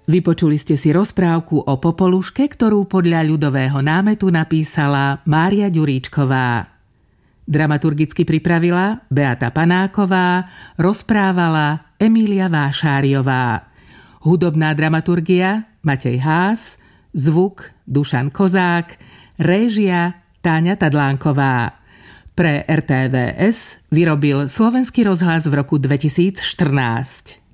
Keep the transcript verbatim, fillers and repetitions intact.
Vypočuli ste si rozprávku o Popoluške, ktorú podľa ľudového námetu napísala Mária Ďuríčková. Dramaturgicky pripravila Beata Panáková, rozprávala Emília Vášáriová. Hudobná dramaturgia Matej Ház, zvuk Dušan Kozák, réžia Táňa Tadlánková. Pre er té vé es vyrobil Slovenský rozhlas v roku dvetisícštrnásť.